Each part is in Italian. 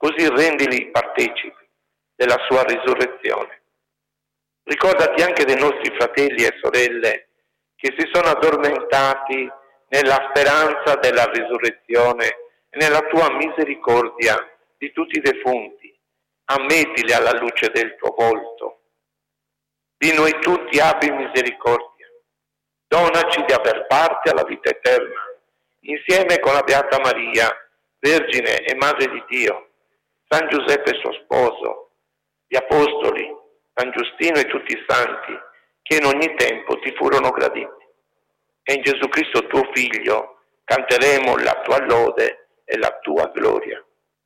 così rendili partecipi della sua risurrezione. Ricordati anche dei nostri fratelli e sorelle che si sono addormentati nella speranza della risurrezione e nella tua misericordia di tutti i defunti. Ammettili alla luce del tuo volto. Di noi tutti abbi misericordia. Donaci di aver parte alla vita eterna, insieme con la Beata Maria, Vergine e Madre di Dio, San Giuseppe suo sposo, gli Apostoli, San Giustino e tutti i santi che in ogni tempo ti furono graditi. E in Gesù Cristo tuo Figlio canteremo la tua lode e la tua gloria.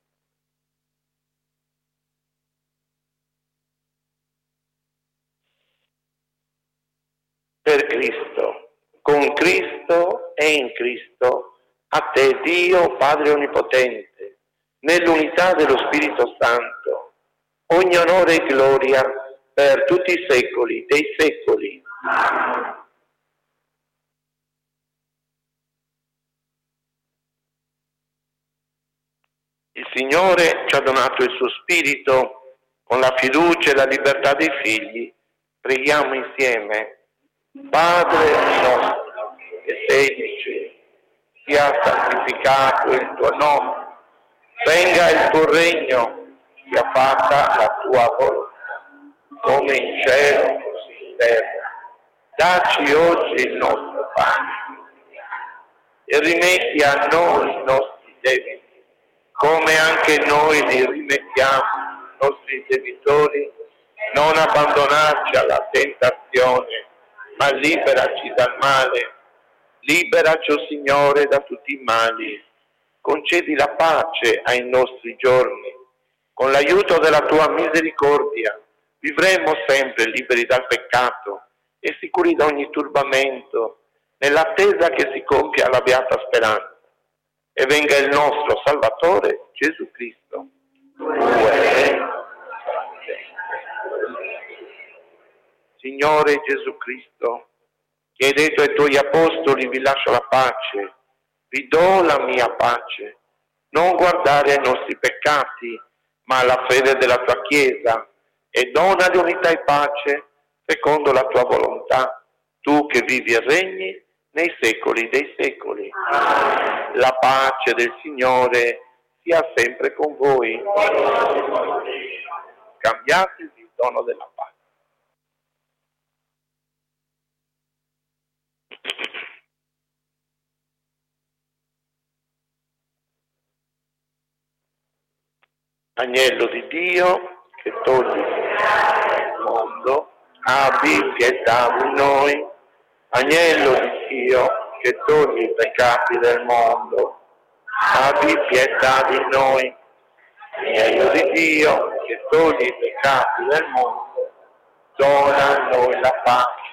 Per Cristo, con Cristo e in Cristo, a te Dio Padre Onnipotente, nell'unità dello Spirito Santo, ogni onore e gloria per tutti i secoli dei secoli. Amen. Il Signore ci ha donato il suo Spirito con la fiducia e la libertà dei figli. Preghiamo insieme. Padre nostro che sei nei cieli, sia santificato il tuo nome, venga il tuo regno, sia fatta la tua volontà, come in cielo così in terra. Dacci oggi il nostro pane e rimetti a noi i nostri debiti, come anche noi li rimettiamo ai nostri debitori. Non abbandonarci alla tentazione, ma liberaci dal male. Liberaci, o Signore, da tutti i mali. Concedi la pace ai nostri giorni. Con l'aiuto della tua misericordia vivremo sempre liberi dal peccato e sicuri da ogni turbamento, nell'attesa che si compia la beata speranza e venga il nostro Salvatore Gesù Cristo. Signore Gesù Cristo, che hai detto ai tuoi apostoli: vi lascio la pace, vi do la mia pace. Non guardare ai nostri peccati, ma alla fede della tua Chiesa, e dona di unità e pace secondo la tua volontà, tu che vivi e regni nei secoli dei secoli. Amen. La pace del Signore sia sempre con voi. Cambiatevi il dono della pace. Agnello di Dio, che togli il mondo, abbi pietà di noi. Agnello di Dio, che togli i peccati del mondo, abbi pietà di noi. Agnello di Dio, che togli i peccati del mondo, dona a noi la pace.